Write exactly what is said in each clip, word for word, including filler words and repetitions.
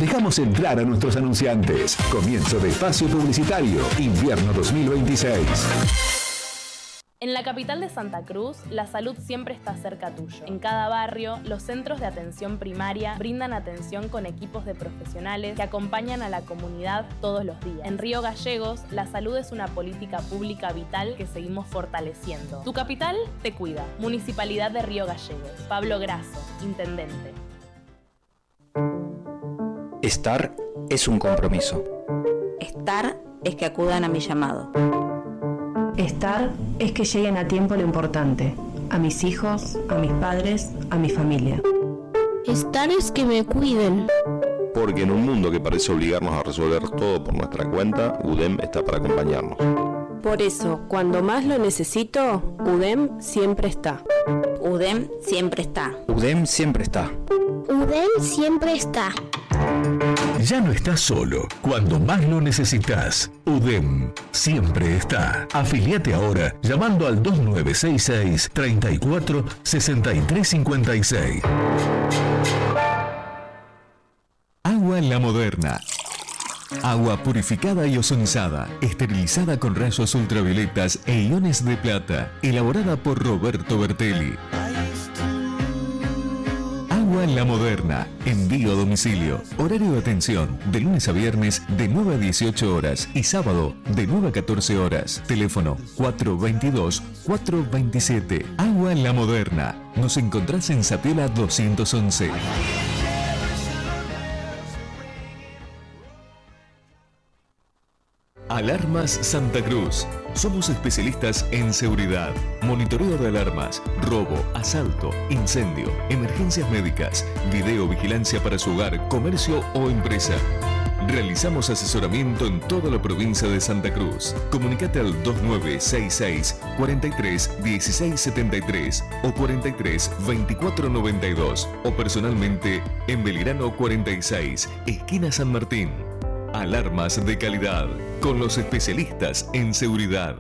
Dejamos entrar a nuestros anunciantes. Comienzo de espacio publicitario, invierno dos mil veintiséis. En la capital de Santa Cruz, la salud siempre está cerca tuyo. En cada barrio, los centros de atención primaria brindan atención con equipos de profesionales que acompañan a la comunidad todos los días. En Río Gallegos, la salud es una política pública vital que seguimos fortaleciendo. Tu capital te cuida. Municipalidad de Río Gallegos. Pablo Grasso, Intendente. Estar es un compromiso. Estar es que acudan a mi llamado. Estar es que lleguen a tiempo lo importante, a mis hijos, a mis padres, a mi familia. Estar es que me cuiden. Porque en un mundo que parece obligarnos a resolver todo por nuestra cuenta, U D E M está para acompañarnos. Por eso, cuando más lo necesito, U D E M siempre está. U D E M siempre está. U D E M siempre está. U D E M siempre está. Ya no estás solo. Cuando más lo necesitas, U D E M siempre está. Afiliate ahora llamando al dos nueve seis seis, treinta y cuatro, sesenta y tres cincuenta y seis. Agua La Moderna. Agua purificada y ozonizada, esterilizada con rayos ultravioletas e iones de plata, elaborada por Roberto Bertelli. Agua La Moderna, envío a domicilio, horario de atención, de lunes a viernes de nueve a dieciocho horas y sábado de nueve a catorce horas. Teléfono cuatro veintidós, cuatro veintisiete. Agua La Moderna, nos encontrás en Sapiola doscientos once. Alarmas Santa Cruz. Somos especialistas en seguridad, monitoreo de alarmas, robo, asalto, incendio, emergencias médicas, videovigilancia para su hogar, comercio o empresa. Realizamos asesoramiento en toda la provincia de Santa Cruz. Comunicate al dos nueve seis seis, cuarenta y tres, dieciséis setenta y tres o cuarenta y tres, veinticuatro noventa y dos o personalmente en Belgrano cuarenta y seis, esquina San Martín. Alarmas de calidad, con los especialistas en seguridad.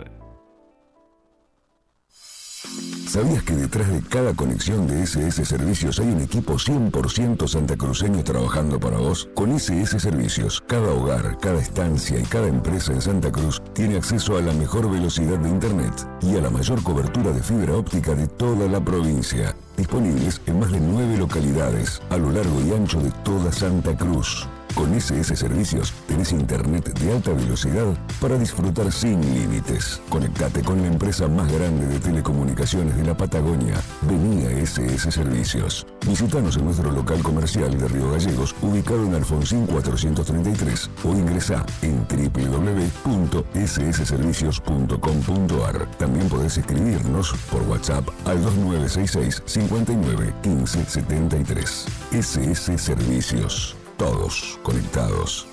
¿Sabías que detrás de cada conexión de S S Servicios hay un equipo cien por ciento santacruceño trabajando para vos? Con S S Servicios, cada hogar, cada estancia y cada empresa en Santa Cruz tiene acceso a la mejor velocidad de Internet y a la mayor cobertura de fibra óptica de toda la provincia. Disponibles en más de nueve localidades a lo largo y ancho de toda Santa Cruz. Con S S Servicios tenés internet de alta velocidad para disfrutar sin límites. Conectate con la empresa más grande de telecomunicaciones de la Patagonia. Vení a S S Servicios. Visítanos en nuestro local comercial de Río Gallegos, ubicado en Alfonsín cuatrocientos treinta y tres, o ingresá en doble u doble u doble u punto s s servicios punto com punto a r. También podés escribirnos por WhatsApp al dos nueve seis seis, cincuenta y nueve, quince setenta y tres. S S Servicios. Todos conectados.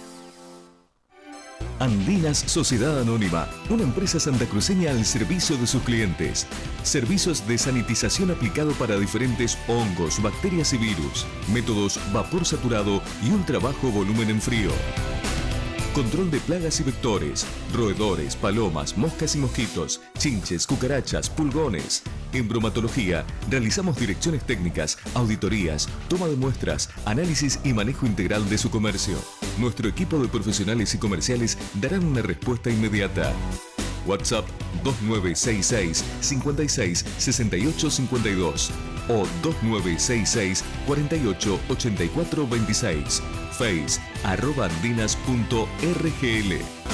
Andinas Sociedad Anónima, una empresa santacruceña al servicio de sus clientes. Servicios de sanitización aplicado para diferentes hongos, bacterias y virus. Métodos vapor saturado y ultra bajo volumen en frío. Control de plagas y vectores, roedores, palomas, moscas y mosquitos, chinches, cucarachas, pulgones. En bromatología, realizamos direcciones técnicas, auditorías, toma de muestras, análisis y manejo integral de su comercio. Nuestro equipo de profesionales y comerciales darán una respuesta inmediata. WhatsApp dos nueve seis seis, cincuenta y seis, sesenta y ocho cincuenta y dos o dos nueve seis seis, cuarenta y ocho, ochenta y cuatro veintiséis. Face arroba andinas punto r g l.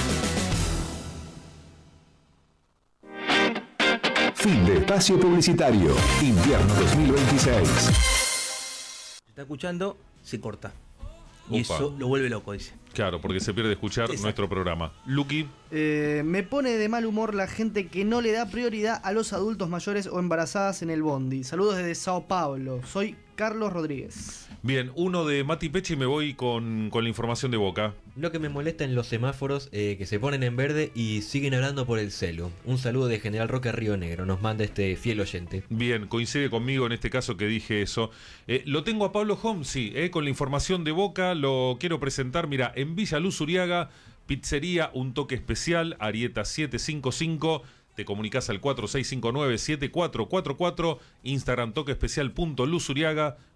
Fin de espacio publicitario. Invierno dos mil veintiséis. Se está escuchando, se corta. Y Opa. eso lo vuelve loco, dice. Claro, porque se pierde escuchar Exacto. nuestro programa. Luqui. Eh, me pone de mal humor la gente que no le da prioridad a los adultos mayores o embarazadas en el bondi. Saludos desde Sao Paulo. Soy Carlos Rodríguez. Bien, uno de Mati Pechi y me voy con, con la información de Boca. Lo que me molesta en los semáforos eh, que se ponen en verde y siguen hablando por el celu. Un saludo de General Roque Río Negro, nos manda este fiel oyente. Bien, coincide conmigo en este caso que dije eso. Eh, lo tengo a Pablo Holmes, sí, eh, con la información de Boca, lo quiero presentar. Mira, en Villa Luz Uriaga, pizzería Un Toque Especial, Arieta siete cinco cinco. Te comunicas al cuatro seis cinco nueve, siete cuatro cuatro cuatro, Instagram toqueespecial punto luz uriaga,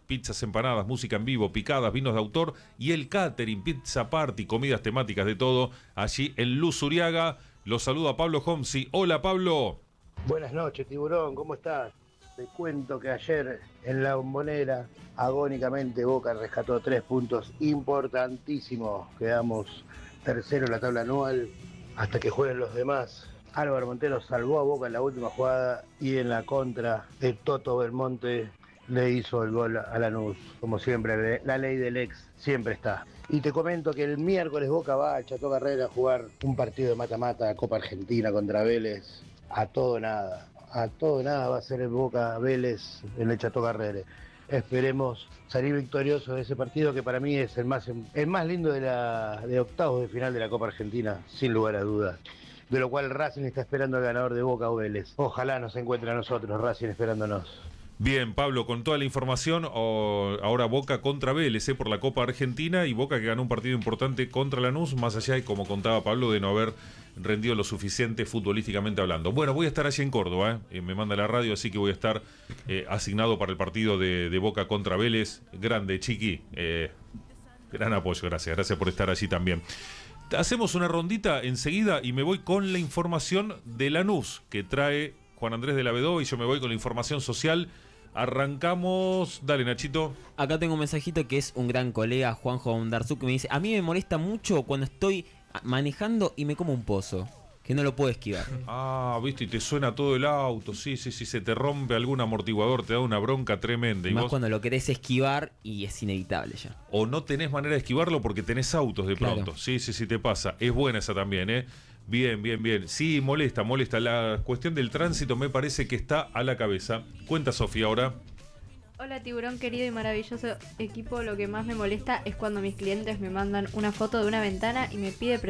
pizzas, empanadas, música en vivo, picadas, vinos de autor y el catering, pizza party, comidas temáticas de todo, allí en Luz Uriaga. Los saluda Pablo Homsi. Hola, Pablo. Buenas noches, Tiburón, ¿cómo estás? Te cuento que ayer en la Bombonera, agónicamente Boca rescató tres puntos importantísimos. Quedamos tercero en la tabla anual hasta que jueguen los demás. Álvaro Montero salvó a Boca en la última jugada y en la contra de Toto Belmonte le hizo el gol a Lanús. Como siempre, la ley del ex siempre está. Y te comento que el miércoles Boca va a Chato Carrera a jugar un partido de mata-mata, Copa Argentina contra Vélez. A todo nada, a todo nada va a ser el Boca Vélez en el Chato Carrera. Esperemos salir victoriosos de ese partido que para mí es el más, el más lindo de, la, de octavos de final de la Copa Argentina, sin lugar a dudas. De lo cual Racing está esperando al ganador de Boca o Vélez. Ojalá nos encuentre a nosotros, Racing esperándonos. Bien, Pablo, con toda la información, oh, ahora Boca contra Vélez eh, por la Copa Argentina y Boca que ganó un partido importante contra Lanús, más allá de, como contaba Pablo, de no haber rendido lo suficiente futbolísticamente hablando. Bueno, voy a estar allí en Córdoba, eh, me manda la radio, así que voy a estar eh, asignado para el partido de, de Boca contra Vélez. Grande, Chiqui, eh, gran apoyo, gracias, gracias por estar allí también. Hacemos una rondita enseguida y me voy con la información de Lanús que trae Juan Andrés de la Vedova y yo me voy con la información social. Arrancamos. Dale, Nachito. Acá tengo un mensajito que es un gran colega, Juanjo Ondarzú, que me dice: a mí me molesta mucho cuando estoy manejando y me como un pozo, que no lo puedo esquivar. Ah, viste, y te suena todo el auto. Sí, sí, sí, se te rompe algún amortiguador, te da una bronca tremenda. Y más vos... cuando lo querés esquivar y es inevitable ya. O no tenés manera de esquivarlo porque tenés autos de pronto. Claro. Sí, sí, sí, te pasa. Es buena esa también, ¿eh? Bien, bien, bien. Sí, molesta, molesta. La cuestión del tránsito me parece que está a la cabeza. Cuenta, Sofía, ahora. Hola, Tiburón querido y maravilloso equipo. Lo que más me molesta es cuando mis clientes me mandan una foto de una ventana y me pide